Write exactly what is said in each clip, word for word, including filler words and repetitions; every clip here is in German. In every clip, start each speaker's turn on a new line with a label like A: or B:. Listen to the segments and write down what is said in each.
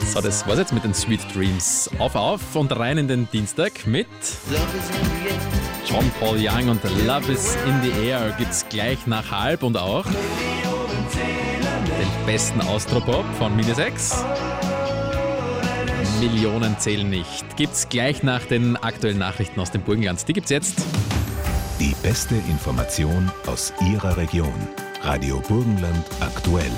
A: So, das war's jetzt mit den Sweet Dreams. Auf, auf und rein in den Dienstag mit John Paul Young und Love is in the Air gibt's gleich nach halb und auch den besten Austropop von Minus X. Millionen zählen nicht. Gibt's gleich nach den aktuellen Nachrichten aus dem Burgenland. Die gibt's jetzt.
B: Die beste Information aus Ihrer Region. Radio Burgenland aktuell.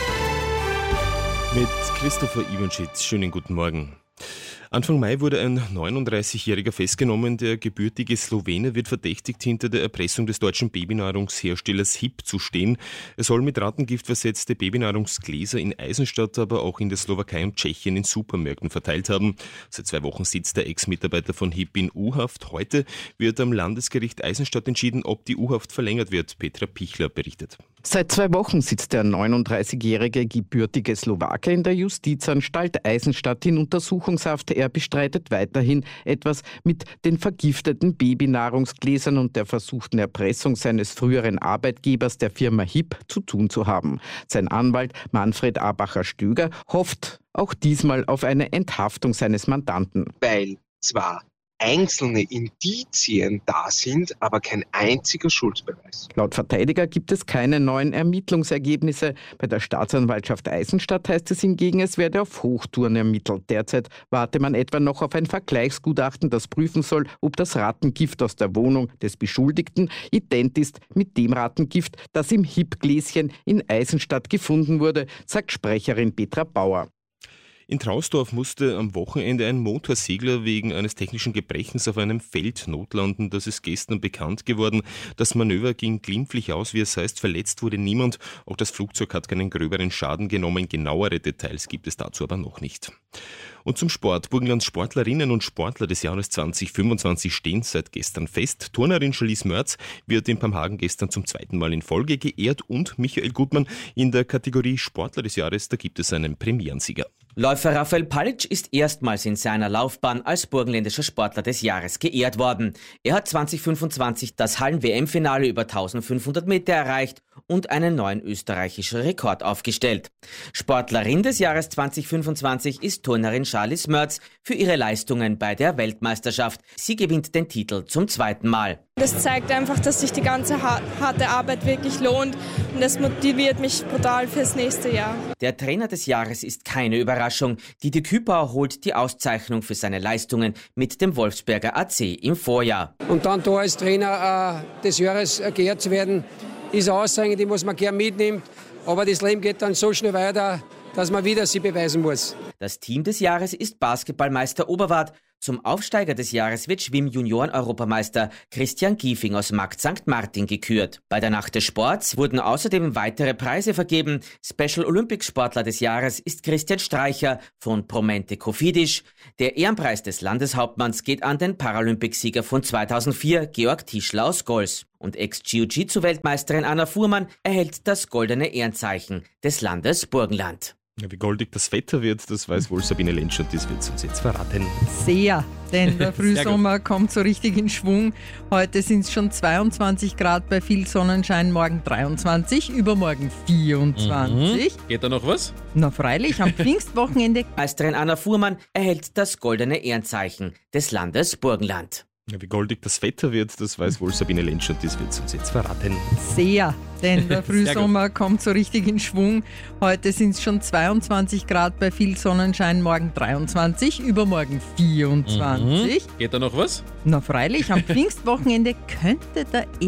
C: Mit Christopher Iwanschitz. Schönen guten Morgen. Anfang Mai wurde ein neununddreißigjähriger festgenommen. Der gebürtige Slowene wird verdächtigt, hinter der Erpressung des deutschen Babynahrungsherstellers H I P zu stehen. Er soll mit Rattengift versetzte Babynahrungsgläser in Eisenstadt, aber auch in der Slowakei und Tschechien in Supermärkten verteilt haben. Seit zwei Wochen sitzt der Ex-Mitarbeiter von H I P in U-Haft. Heute wird am Landesgericht Eisenstadt entschieden, ob die U-Haft verlängert wird. Petra Pichler berichtet.
D: Seit zwei Wochen sitzt der neununddreißigjährige gebürtige Slowake in der Justizanstalt Eisenstadt in Untersuchungshaft. Er bestreitet weiterhin, etwas mit den vergifteten Babynahrungsgläsern und der versuchten Erpressung seines früheren Arbeitgebers, der Firma H I P, zu tun zu haben. Sein Anwalt Manfred Abacher-Stöger hofft auch diesmal auf eine Enthaftung seines Mandanten.
E: Weil zwar einzelne Indizien da sind, aber kein einziger Schuldbeweis.
D: Laut Verteidiger gibt es keine neuen Ermittlungsergebnisse. Bei der Staatsanwaltschaft Eisenstadt heißt es hingegen, es werde auf Hochtouren ermittelt. Derzeit warte man etwa noch auf ein Vergleichsgutachten, das prüfen soll, ob das Rattengift aus der Wohnung des Beschuldigten ident ist mit dem Rattengift, das im H I P-Gläschen in Eisenstadt gefunden wurde, sagt Sprecherin Petra Bauer.
C: In Trausdorf musste am Wochenende ein Motorsegler wegen eines technischen Gebrechens auf einem Feld notlanden. Das ist gestern bekannt geworden. Das Manöver ging glimpflich aus, wie es heißt. Verletzt wurde niemand. Auch das Flugzeug hat keinen gröberen Schaden genommen. Genauere Details gibt es dazu aber noch nicht. Und zum Sport. Burgenlands Sportlerinnen und Sportler des Jahres zwanzig fünfundzwanzig stehen seit gestern fest. Turnerin Charlize Mörz wird in Pamhagen gestern zum zweiten Mal in Folge geehrt und Michael Gutmann in der Kategorie Sportler des Jahres. Da gibt es einen Premierensieger.
F: Läufer Raphael Palic ist erstmals in seiner Laufbahn als burgenländischer Sportler des Jahres geehrt worden. Er hat zwanzig fünfundzwanzig das Hallen-W M-Finale über eintausendfünfhundert Meter erreicht und einen neuen österreichischen Rekord aufgestellt. Sportlerin des Jahres zwanzig fünfundzwanzig ist Turnerin Charlize Mörz für ihre Leistungen bei der Weltmeisterschaft. Sie gewinnt den Titel zum zweiten Mal.
G: Das zeigt einfach, dass sich die ganze harte Arbeit wirklich lohnt und das motiviert mich brutal fürs nächste Jahr.
F: Der Trainer des Jahres ist keine Überraschung. Didi Küpper holt die Auszeichnung für seine Leistungen mit dem Wolfsberger A C im Vorjahr.
H: Und dann da als Trainer äh, des Jahres äh, geehrt zu werden, ist eine Aussage, die muss man gerne mitnehmen. Aber das Leben geht dann so schnell weiter, dass man wieder sie beweisen muss.
F: Das Team des Jahres ist Basketballmeister Oberwart. Zum Aufsteiger des Jahres wird Schwimm-Junioren-Europameister Christian Giefing aus Markt Sankt Martin gekürt. Bei der Nacht des Sports wurden außerdem weitere Preise vergeben. Special Olympics Sportler des Jahres ist Christian Streicher von Promente Kofidis. Der Ehrenpreis des Landeshauptmanns geht an den Paralympicsieger von zweitausendvier, Georg Tischler aus Gols. Und Ex-Jiu-Jitsu-Weltmeisterin Anna Fuhrmann erhält das goldene Ehrenzeichen des Landes Burgenland.
C: Ja, wie goldig das Wetter wird, das weiß wohl Sabine Lentsch und das wird uns jetzt verraten.
I: Sehr, denn der Frühsommer kommt so richtig in Schwung. Heute sind es schon zweiundzwanzig Grad bei viel Sonnenschein, morgen dreiundzwanzig, übermorgen vierundzwanzig.
A: Mhm. Geht da noch was?
I: Na freilich, am Pfingstwochenende.
F: Meisterin Anna Fuhrmann erhält das goldene Ehrenzeichen des Landes Burgenland.
C: Ja, wie goldig das Wetter wird, das weiß wohl Sabine Lentsch und das wird uns jetzt verraten.
I: Sehr, denn der Frühsommer kommt so richtig in Schwung. Heute sind es schon zweiundzwanzig Grad bei viel Sonnenschein, morgen dreiundzwanzig, übermorgen vierundzwanzig.
A: Mhm. Geht da noch was?
I: Na freilich, am Pfingstwochenende könnte der